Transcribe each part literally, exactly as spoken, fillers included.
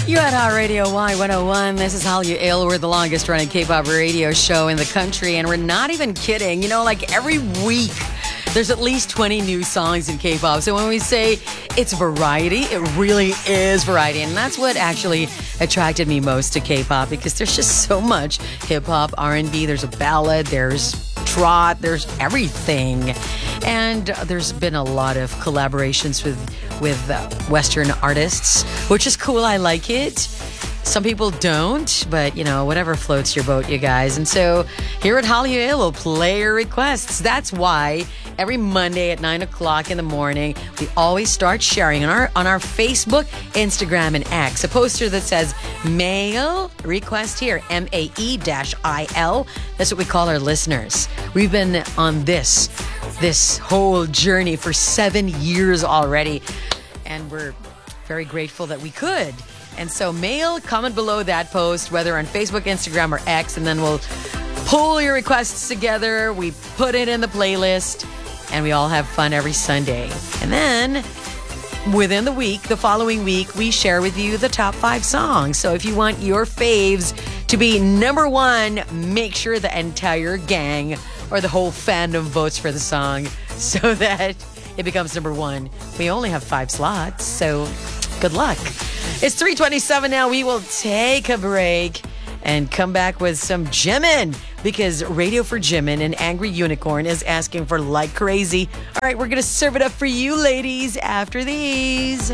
You at Hot Radio Y one oh one. This is Hallyu Ale. We're the longest running K-pop radio show in the country, and we're not even kidding. You know, like every week, there's at least twenty new songs in K-pop. So when we say it's variety, it really is variety. And that's what actually attracted me most to K-pop, because there's just so much hip-hop, R and B, there's a ballad, there's trot, there's everything. And there's been a lot of collaborations with with uh, Western artists, which is cool. I like it. Some people don't, but, you know, whatever floats your boat, you guise. And so here at Hallyu Ale, we'll play your requests. That's why every Monday at nine o'clock in the morning, we always start sharing on our on our Facebook, Instagram, and X a poster that says Mail Request Here, M A E I L. That's what we call our listeners. We've been on this this whole journey for seven years already, and we're very grateful that we could. And so mail, comment below that post, whether on Facebook, Instagram, or X, and then we'll pull your requests together. We put it in the playlist, and we all have fun every Sunday. And then within the week, the following week, we share with you the top five songs. So if you want your faves to be number one, make sure the entire gang or the whole fandom votes for the song so that it becomes number one. We only have five slots, so good luck. It's three twenty-seven now. We will take a break and come back with some Jimin, because Radio for Jimin and Angry Unicorn is asking for Like Crazy. All right, we're going to serve it up for you, ladies, after these.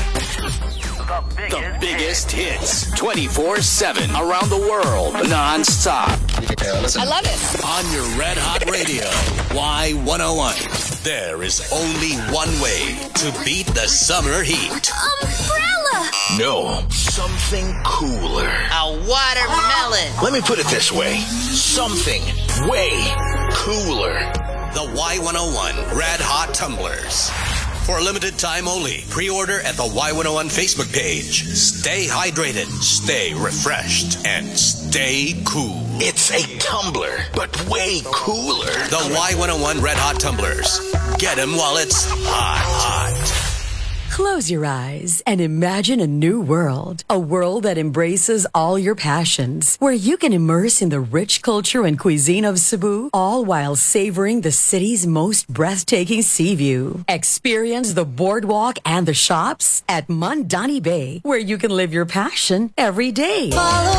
The biggest hits, twenty-four seven, around the world, non-stop. Yeah, listen. I love it. On your Red Hot Radio, Y one oh one. There is only one way to beat the summer heat. Umbrella! No, something cooler. A watermelon. Let me put it this way. Something way cooler. The Y one oh one Red Hot Tumblers. For a limited time only, pre-order at the Y one oh one Facebook page. Stay hydrated, stay refreshed, and stay cool. It's a tumbler, but way cooler. The Y one oh one Red Hot Tumblers. Get them while it's hot, hot. Close your eyes and imagine a new world. A world that embraces all your passions, where you can immerse in the rich culture and cuisine of Cebu, all while savoring the city's most breathtaking sea view. Experience the boardwalk and the shops at Mandani Bay, where you can live your passion every day. Follow